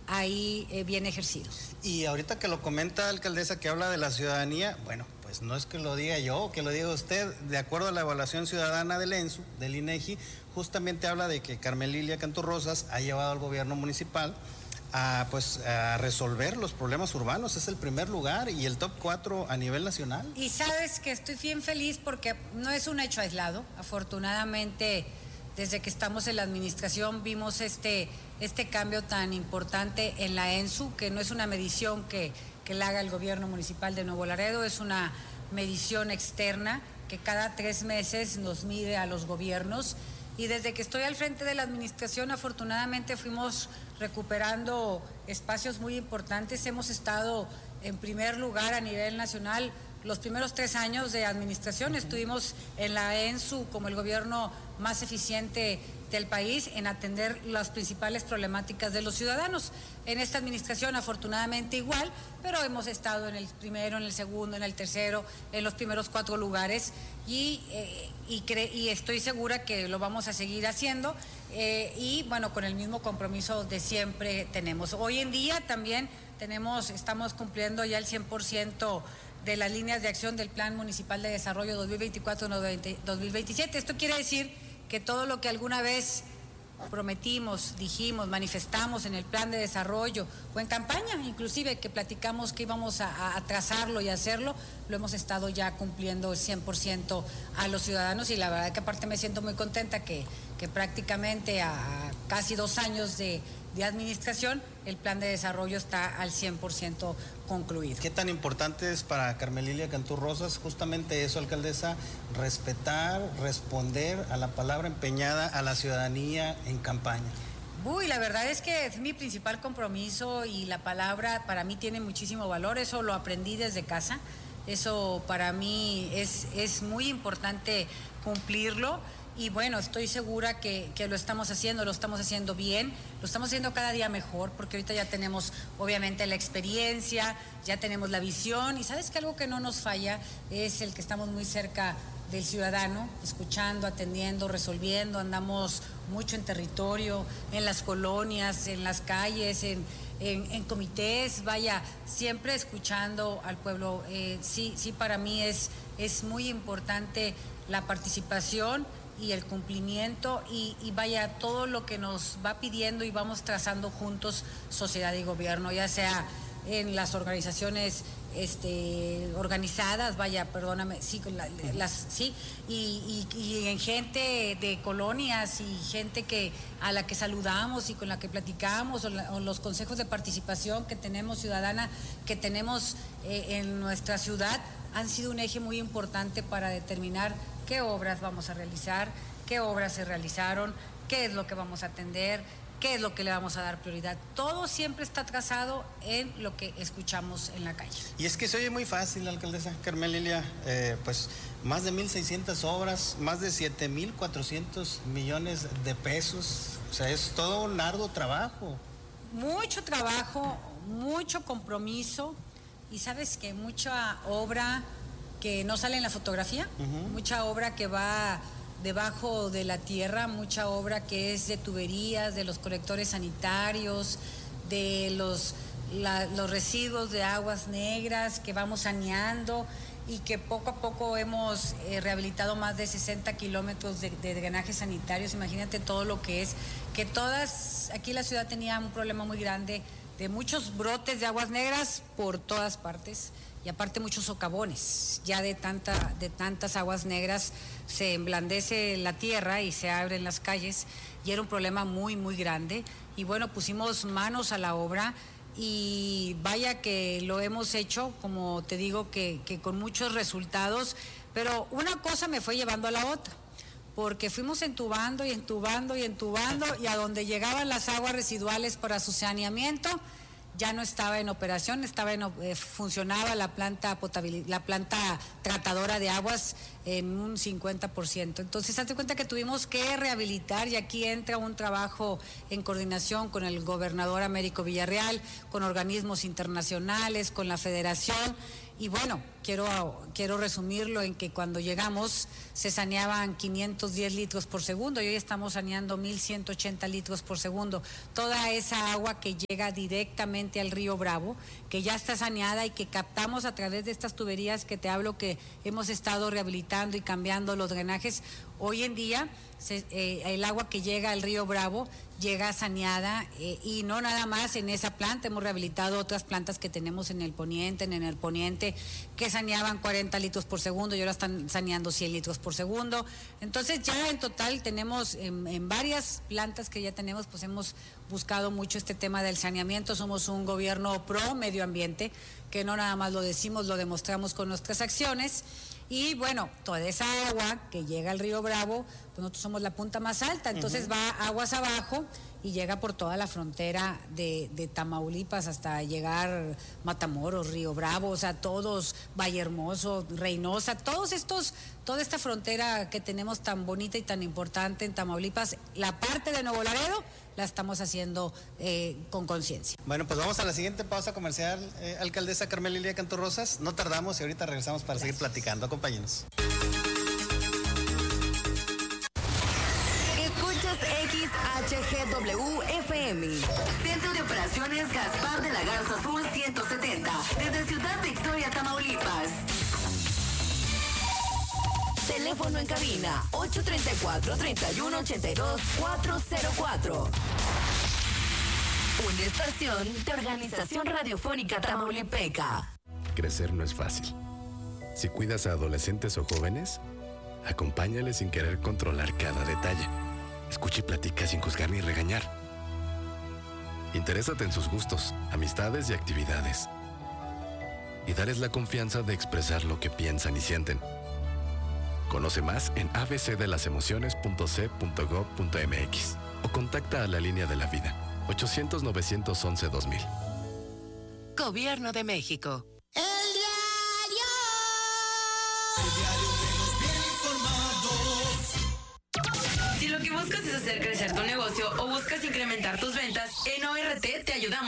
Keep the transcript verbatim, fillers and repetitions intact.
ahí eh, bien ejercidos. Y ahorita que lo comenta, alcaldesa, que habla de la ciudadanía, bueno, pues no es que lo diga yo o que lo diga usted, de acuerdo a la evaluación ciudadana del ENSU, del INEGI, justamente habla de que Carmen Lilia Cantú Rosas ha llevado al gobierno municipal a, pues, a resolver los problemas urbanos. Es el primer lugar y el top cuatro a nivel nacional. Y sabes que estoy bien feliz porque no es un hecho aislado. Afortunadamente, desde que estamos en la administración vimos este, este cambio tan importante en la ENSU, que no es una medición que, que la haga el gobierno municipal de Nuevo Laredo, es una medición externa que cada tres meses nos mide a los gobiernos. Y desde que estoy al frente de la administración, afortunadamente fuimos recuperando espacios muy importantes. Hemos estado en primer lugar a nivel nacional los primeros tres años de administración. Uh-huh. Estuvimos en la ENSU como el gobierno más eficiente del país en atender las principales problemáticas de los ciudadanos. En esta administración afortunadamente igual, pero hemos estado en el primero, en el segundo, en el tercero, en los primeros cuatro lugares y, eh, y, cre y estoy segura que lo vamos a seguir haciendo eh, y bueno, con el mismo compromiso de siempre tenemos. Hoy en día también tenemos, estamos cumpliendo ya el cien por ciento de las líneas de acción del Plan Municipal de Desarrollo dos mil veinticuatro a dos mil veintisiete. Esto quiere decir que todo lo que alguna vez prometimos, dijimos, manifestamos en el plan de desarrollo o en campaña, inclusive que platicamos que íbamos a, a trazarlo y hacerlo, lo hemos estado ya cumpliendo el cien por ciento a los ciudadanos y la verdad que aparte me siento muy contenta que, que prácticamente a, a casi dos años de, de administración el plan de desarrollo está al cien por ciento concluido. ¿Qué tan importante es para Carmen Lilia Cantú Rosas justamente eso, alcaldesa, respetar, responder a la palabra empeñada a la ciudadanía en campaña? Uy, la verdad es que es mi principal compromiso y la palabra para mí tiene muchísimo valor, eso lo aprendí desde casa, eso para mí es, es muy importante cumplirlo. Y bueno, estoy segura que, que lo estamos haciendo, lo estamos haciendo bien, lo estamos haciendo cada día mejor, porque ahorita ya tenemos obviamente la experiencia, ya tenemos la visión, y sabes que algo que no nos falla es el que estamos muy cerca del ciudadano, escuchando, atendiendo, resolviendo, andamos mucho en territorio, en las colonias, en las calles, en, en, en comités, vaya, siempre escuchando al pueblo. Eh, sí, sí, para mí es, es muy importante la participación y el cumplimiento y, y vaya todo lo que nos va pidiendo y vamos trazando juntos sociedad y gobierno, ya sea en las organizaciones este, organizadas, vaya, perdóname, sí, la, las, sí y, y, y en gente de colonias y gente que a la que saludamos y con la que platicamos o, la, o los consejos de participación que tenemos ciudadana, que tenemos eh, en nuestra ciudad, han sido un eje muy importante para determinar qué obras vamos a realizar, qué obras se realizaron, qué es lo que vamos a atender, qué es lo que le vamos a dar prioridad. Todo siempre está trazado en lo que escuchamos en la calle. Y es que se oye muy fácil, alcaldesa Carmen Lilia, eh, pues más de mil seiscientas obras, más de siete mil cuatrocientos millones de pesos, o sea, es todo un arduo trabajo. Mucho trabajo, mucho compromiso y sabes que mucha obra que no sale en la fotografía, uh-huh. Mucha obra que va debajo de la tierra, mucha obra que es de tuberías, de los colectores sanitarios, de los, la, los residuos de aguas negras que vamos saneando y que poco a poco hemos eh, rehabilitado más de sesenta kilómetros de, de drenajes sanitarios. Imagínate todo lo que es, que todas, aquí la ciudad tenía un problema muy grande de muchos brotes de aguas negras por todas partes. Y aparte muchos socavones, ya de, tanta, de tantas aguas negras se emblandece la tierra y se abren las calles y era un problema muy muy grande y bueno, pusimos manos a la obra y vaya que lo hemos hecho, como te digo, que, que con muchos resultados, pero una cosa me fue llevando a la otra, porque fuimos entubando y entubando y entubando y a donde llegaban las aguas residuales para su saneamiento, ya no estaba en operación, estaba en, eh, funcionaba la planta potabiliz- la planta tratadora de aguas en un cincuenta por ciento. Entonces, hazte cuenta que tuvimos que rehabilitar y aquí entra un trabajo en coordinación con el gobernador Américo Villarreal, con organismos internacionales, con la federación, Y bueno, quiero, quiero resumirlo en que cuando llegamos se saneaban quinientos diez litros por segundo y hoy estamos saneando mil ciento ochenta litros por segundo. Toda esa agua que llega directamente al río Bravo, que ya está saneada y que captamos a través de estas tuberías que te hablo, que hemos estado rehabilitando y cambiando los drenajes. Hoy en día se, eh, el agua que llega al río Bravo llega saneada eh, y no nada más en esa planta, hemos rehabilitado otras plantas que tenemos en el poniente, en el poniente, que saneaban cuarenta litros por segundo y ahora están saneando cien litros por segundo. Entonces ya en total tenemos en, en varias plantas que ya tenemos, pues hemos buscado mucho este tema del saneamiento. Somos un gobierno pro medio ambiente, que no nada más lo decimos, lo demostramos con nuestras acciones. Y bueno, toda esa agua que llega al río Bravo, pues nosotros somos la punta más alta, entonces uh-huh. va aguas abajo y llega por toda la frontera de, de Tamaulipas hasta llegar Matamoros, Río Bravo, o sea, todos, Vallehermoso, Reynosa, todos estos, toda esta frontera que tenemos tan bonita y tan importante en Tamaulipas, la parte de Nuevo Laredo la estamos haciendo eh, con conciencia. Bueno, pues vamos a la siguiente pausa comercial, eh, alcaldesa Carmelilia Cantorrosas. No tardamos y ahorita regresamos para Gracias. seguir platicando. Acompáñenos. Escuchas X H G W F M. Centro de Operaciones Gaspar de la Garza Sur ciento setenta. Desde Ciudad Victoria, Tamaulipas. Teléfono en cabina ocho tres cuatro, tres uno ocho dos, cuatro cero cuatro. Una estación de Organización Radiofónica Tamaulipeca. Crecer no es fácil. Si cuidas a adolescentes o jóvenes, acompáñales sin querer controlar cada detalle. Escucha y platica sin juzgar ni regañar. Interésate en sus gustos, amistades y actividades. Y dales la confianza de expresar lo que piensan y sienten. Conoce más en a b c de las emociones punto c punto gob punto m x o contacta a la línea de la vida ochocientos, novecientos once, dos mil. Gobierno de México. El diario. El diario de los bien informados. Si lo que buscas es hacer crecer tu negocio o buscas incrementar tus ventas, en O R T te ayudamos.